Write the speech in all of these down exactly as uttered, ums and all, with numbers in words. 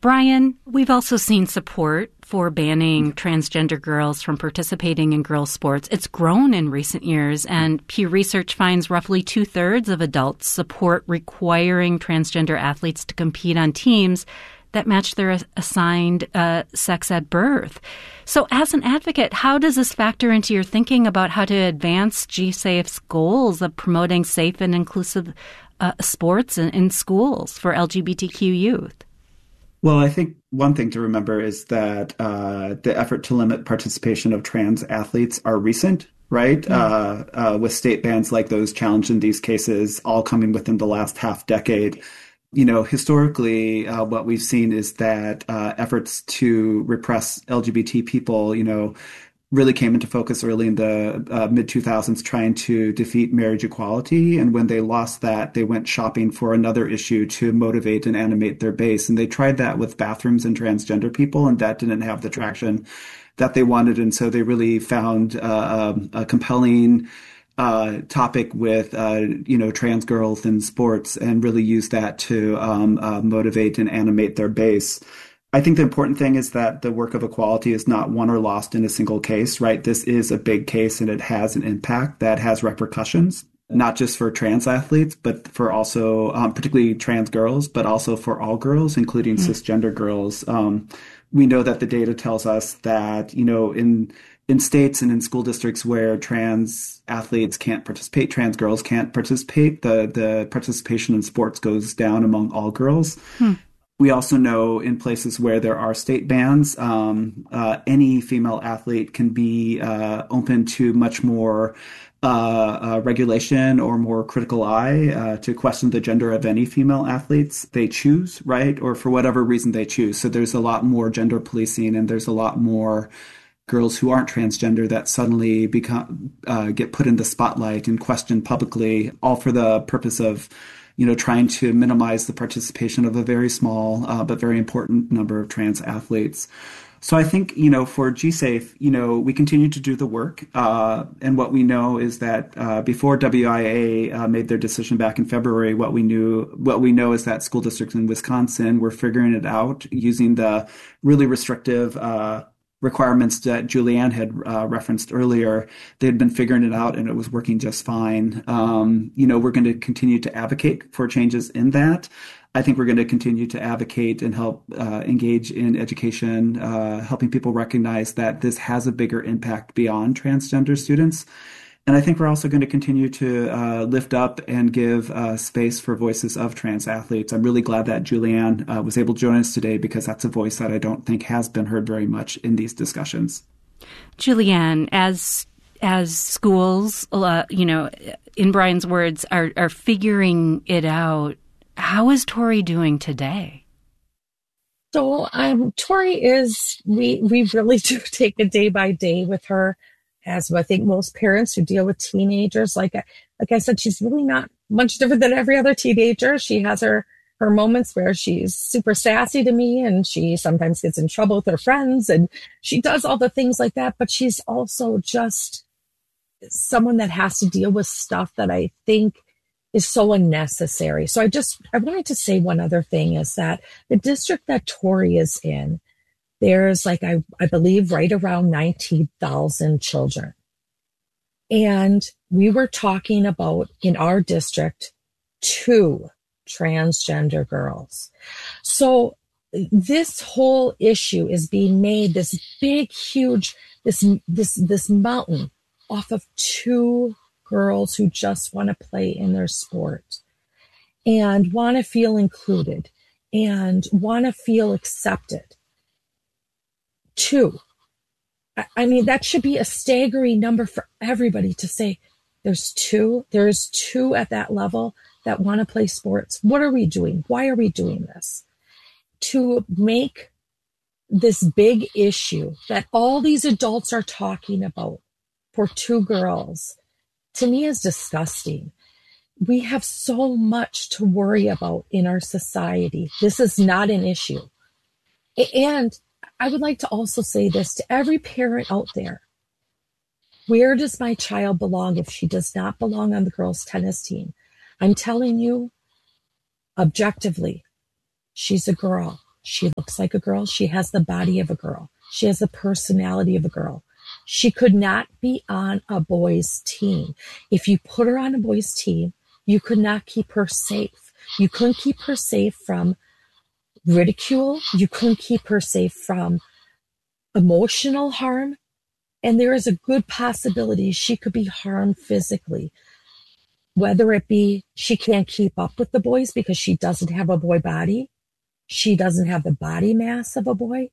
Brian, we've also seen support for banning transgender girls from participating in girls' sports. It's grown in recent years, and Pew Research finds roughly two-thirds of adults support requiring transgender athletes to compete on teams that match their assigned uh, sex at birth. So as an advocate, how does this factor into your thinking about how to advance G-Safe's goals of promoting safe and inclusive uh, sports in, in schools for L G B T Q youth? Well, I think one thing to remember is that uh, the effort to limit participation of trans athletes are recent, right? Mm-hmm. Uh, uh, with state bans like those challenged in these cases all coming within the last half decade. You know, historically, uh, what we've seen is that uh, efforts to repress L G B T people, you know, really came into focus early in the uh, mid two thousands trying to defeat marriage equality. And when they lost that, they went shopping for another issue to motivate and animate their base. And they tried that with bathrooms and transgender people, and that didn't have the traction that they wanted. And so they really found uh, a compelling uh, topic with, uh, you know, trans girls in sports and really used that to um, uh, motivate and animate their base. I think the important thing is that the work of equality is not won or lost in a single case, right? This is a big case and it has an impact that has repercussions, not just for trans athletes, but for also um, particularly trans girls, but also for all girls, including mm-hmm. cisgender girls. Um, we know that the data tells us that, you know, in in states and in school districts where trans athletes can't participate, trans girls can't participate, the, the participation in sports goes down among all girls. Hmm. We also know in places where there are state bans, um, uh, any female athlete can be uh, open to much more uh, uh, regulation or more critical eye uh, to question the gender of any female athletes they choose, right? Or for whatever reason they choose. So there's a lot more gender policing, and there's a lot more girls who aren't transgender that suddenly become uh, get put in the spotlight and questioned publicly, all for the purpose of you know, trying to minimize the participation of a very small uh, but very important number of trans athletes. So I think, you know, for G-Safe, you know, we continue to do the work. Uh, and what we know is that uh, before W I A uh, made their decision back in February, what we knew, what we know is that school districts in Wisconsin were figuring it out using the really restrictive uh requirements that Julianne had uh, referenced earlier. They had been figuring it out and it was working just fine. Um, you know, we're going to continue to advocate for changes in that. I think we're going to continue to advocate and help uh, engage in education, uh, helping people recognize that this has a bigger impact beyond transgender students. And I think we're also going to continue to uh, lift up and give uh, space for voices of trans athletes. I'm really glad that Julianne uh, was able to join us today because that's a voice that I don't think has been heard very much in these discussions. Julianne, as as schools, uh, you know, in Brian's words, are, are figuring it out, how is Tori doing today? So um, Tori is, we, we really do take it day by day with her. As I think most parents who deal with teenagers, like like I said, she's really not much different than every other teenager. She has her her moments where she's super sassy to me, and she sometimes gets in trouble with her friends, and she does all the things like that. But she's also just someone that has to deal with stuff that I think is so unnecessary. So I just I wanted to say one other thing is that the district that Tori is in, there's like, I, I believe, right around nineteen thousand children. And we were talking about, in our district, two transgender girls. So this whole issue is being made, this big, huge, this, this, this mountain off of two girls who just want to play in their sport and want to feel included and want to feel accepted. Two. I mean, that should be a staggering number for everybody to say there's two, there's two at that level that want to play sports. What are we doing? Why are we doing this? To make this big issue that all these adults are talking about for two girls, to me is disgusting. We have so much to worry about in our society. This is not an issue. And I would like to also say this to every parent out there. Where does my child belong if she does not belong on the girls' tennis team? I'm telling you, objectively, she's a girl. She looks like a girl. She has the body of a girl. She has the personality of a girl. She could not be on a boys' team. If you put her on a boys' team, you could not keep her safe. You couldn't keep her safe from ridicule. You couldn't keep her safe from emotional harm. And there is a good possibility she could be harmed physically, whether it be she can't keep up with the boys because she doesn't have a boy body. She doesn't have the body mass of a boy.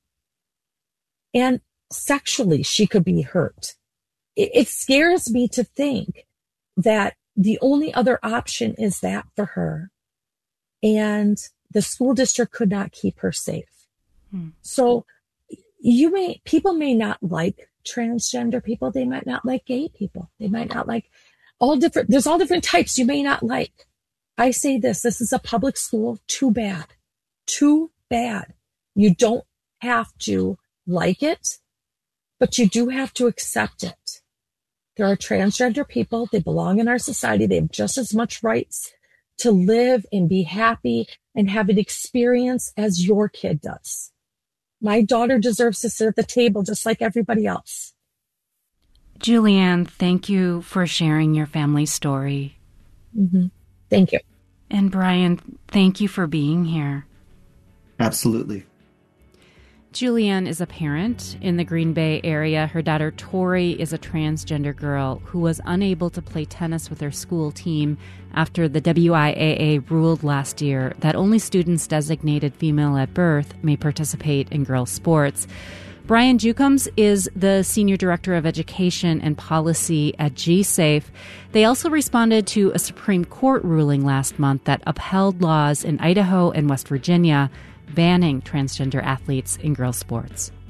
And sexually, she could be hurt. It, it scares me to think that the only other option is that for her. And the school district could not keep her safe. Hmm. So you may, people may not like transgender people. They might not like gay people. They might not like all different, there's all different types you may not like. I say this, this is a public school. Too bad. Too bad. You don't have to like it, but you do have to accept it. There are transgender people. They belong in our society. They have just as much rights to live and be happy and have an experience as your kid does. My daughter deserves to sit at the table just like everybody else. Julianne, thank you for sharing your family story. Mm-hmm. Thank you. And Brian, thank you for being here. Absolutely. Julianne is a parent in the Green Bay area. Her daughter Tori is a transgender girl who was unable to play tennis with her school team after the W I A A ruled last year that only students designated female at birth may participate in girls' sports. Brian Jukums is the Senior Director of Education and Policy at G-Safe. They also responded to a Supreme Court ruling last month that upheld laws in Idaho and West Virginia banning transgender athletes in girls' sports.